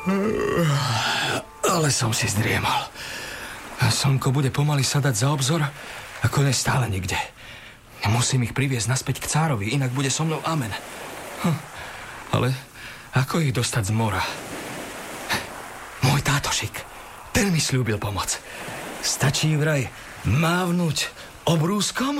Ale som si zdriemal. Slnko bude pomaly sadať za obzor a kone stále nikde. Musím ich priviesť naspäť k cárovi, inak bude so mnou amen. Ale ako ich dostať z mora? Môj tátošik, ten mi sľúbil pomoc. Stačí vraj mávnuť obrúskom?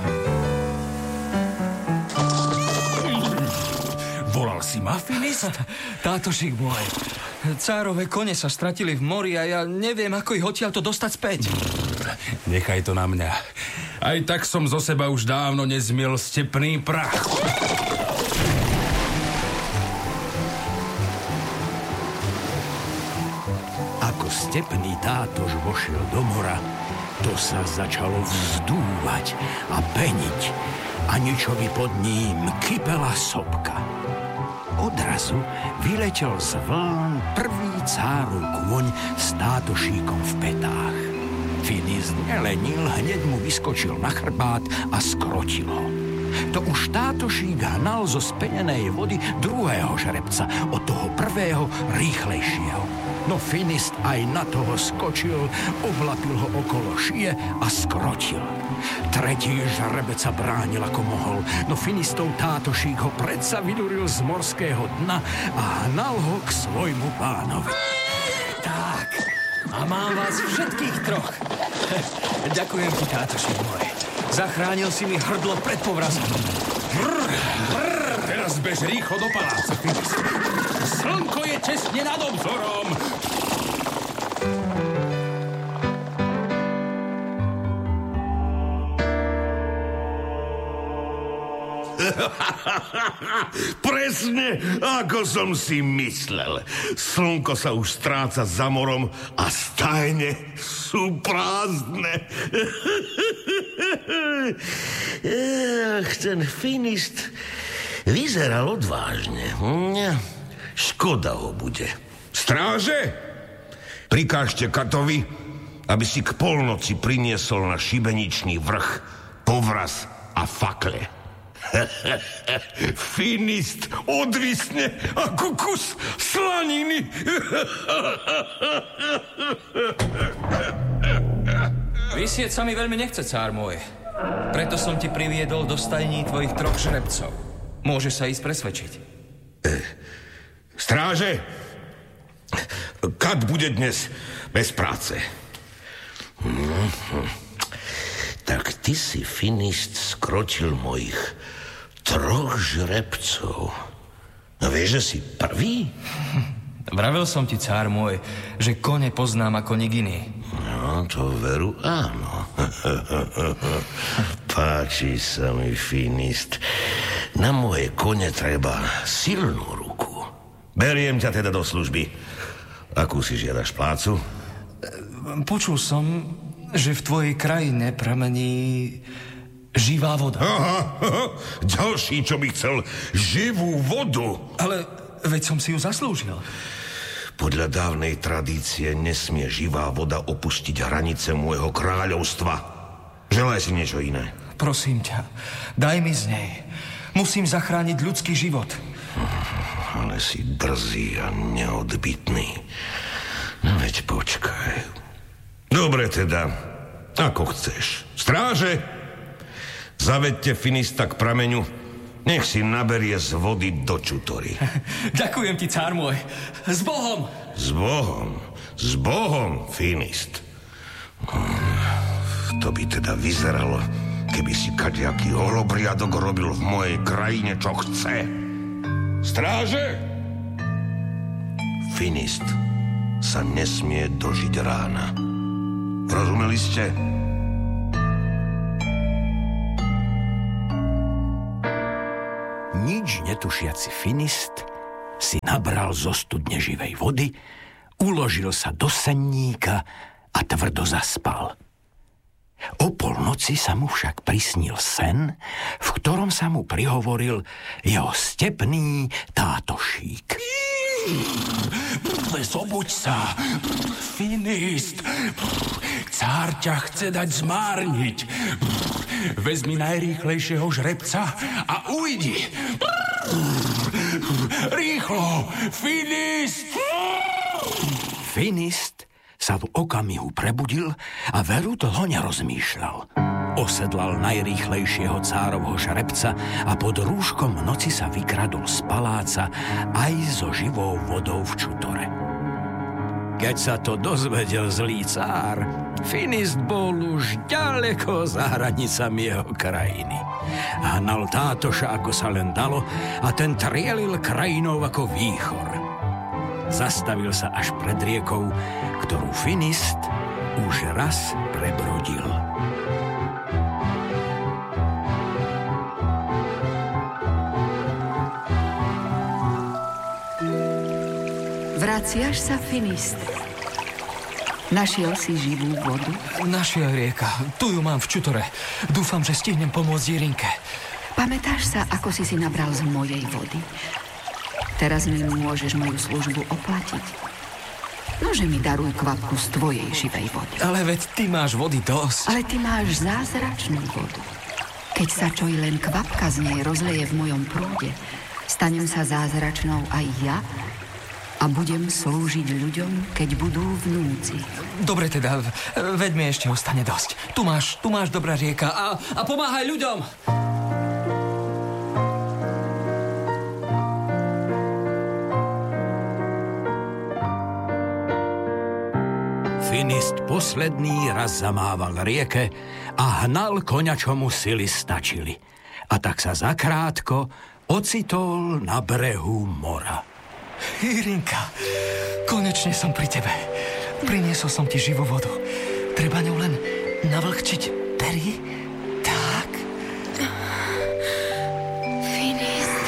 Volal si ma, Finist? Tátošik môj, cárove kone sa stratili v mori a ja neviem, ako ich odtiaľto dostať späť. Nechaj to na mňa. Aj tak som zo seba už dávno nezmiel stepný prach. Ako stepný tátoš vošiel do mora, to sa začalo vzdúvať a peniť a ničovi pod ním kypela sopka. Odrazu vyletel z vln prvý cárov kôň s tátošíkom v petách. Finist nelenil, hneď mu vyskočil na chrbát a skrotil ho. To už tátošík hnal zo spenenej vody druhého žrebca, od toho prvého rýchlejšieho. No Finist aj na toho skočil, oblapil ho okolo šie a skrotil. Tretí žrebec sa bránil ako mohol, no Finistov tátošík ho predsa vyduril z morského dna a hnal ho k svojmu pánovi. Tak, a mám vás všetkých troch. Ďakujem ti, tátošík môj. Zachránil si mi hrdlo pred povrazom. Teraz bež rýchlo do paláca, Finist. Slnko je tesne nad obzorom. Presne ako som si myslel. Slnko sa už stráca za morom a stajne sú prázdne. Ten Finist vyzeral odvážne. Škoda ho bude. Stráže, prikážte Katovi, aby si k polnoci priniesol na šibeničný vrch povraz a fakle. Finist odvisne ako kus slaniny. Vysieť sa mi veľmi nechce, cár môj. Preto som ti priviedol do stajní tvojich troch žrebcov. Môžeš sa ísť presvedčiť. Stráže, Kat bude dnes bez práce. Tak ty si, Finist, skrotil mojich troch žrebcov. No vieš, že si prvý? Vravel som ti, cár môj, že kone poznám ako nik iný. No, to veru áno. Páči sa mi, Finist. Na moje kone treba silnú ruku. Beriem ťa teda do služby. Akú si žiadaš plácu? Počul som, že v tvojej krajine pramení živá voda. Aha. Ďalší, čo by chcel živú vodu. Ale veď som si ju zaslúžil. Podľa dávnej tradície nesmie živá voda opustiť hranice môjho kráľovstva. Želaj si niečo iné. Prosím ťa, daj mi z nej. Musím zachrániť ľudský život. Ale si drzý a neodbytný. No veď počkaj. Dobre teda, ako chceš. Stráže, zavedte Finista k prameňu. Nech si naberie z vody do čutory. Ďakujem ti, cár môj. S Bohom! S Bohom? S Bohom, Finist. To by teda vyzeralo, keby si kadejaký holobriadok robil v mojej krajine, čo chce. Stráže! Finist sa nesmie dožiť rána. Rozumeli ste? Nič netušiaci Finist si nabral zo studne živej vody, uložil sa do senníka a tvrdo zaspal. O polnoci sa mu však prisnil sen, v ktorom sa mu prihovoril jeho stepný tátošík. Zobuď sa, Finist, cár ťa chce dať zmárniť. Vezmi najrýchlejšieho žrebca a ujdi. Rýchlo, Finist! Finist sa v okamihu prebudil a veru dlho nerozmýšľal. Osedlal najrýchlejšieho cárovho šrebca a pod rúškom noci sa vykradol z paláca aj so živou vodou v čutore. Keď sa to dozvedel zlý cár, Finist bol už ďaleko za hranicami jeho krajiny. Hnal Tátoša, ako sa len dalo, a ten trielil krajinou ako výchor. Zastavil sa až pred riekou, ktorú Finist už raz prebrodil. Vraciaš sa, Finist? Našiel si živú vodu? Našiel, rieka. Tu ju mám v čutore. Dúfam, že stihnem pomôcť Jirinke. Pamätáš sa, ako si nabral z mojej vody? Teraz mi môžeš moju službu oplatiť. Nože mi daruj kvapku z tvojej živej vody. Ale veď ty máš vody dosť. Ale ty máš zázračnú vodu. Keď sa čo i len kvapka z nej rozleje v mojom prúde, stanem sa zázračnou aj ja a budem slúžiť ľuďom, keď budú v núdzi. Dobre teda, veď mi ešte ostane dosť. Tu máš dobrá rieka a pomáhaj ľuďom! Finist posledný raz zamával rieke a hnal koňa, čo mu sily stačili. A tak sa zakrátko ocitol na brehu mora. Jirinka, konečne som pri tebe. Priniesol som ti živú vodu. Treba ňou len navlhčiť pery? Tak. Finist.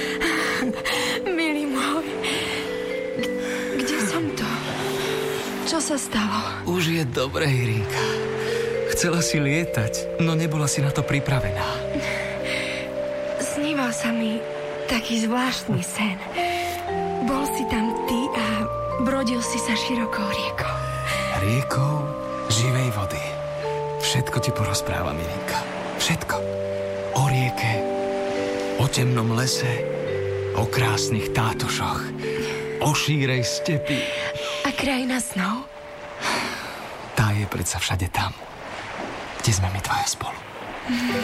Milý môj. Kde som to? Čo sa stalo? Už je dobre, Jirinka. Chcela si lietať, no nebola si na to pripravená. Sníval sa mi taký zvláštny sen. Bol si tam ty a brodil si sa širokou riekou. Riekou živej vody. Všetko ti porozprávam, Jirinka. Všetko. O rieke, o temnom lese, o krásnych tátošoch, o šírej stepi. A krajina snov? Tá je predsa všade tam, kde sme my dvaja spolu.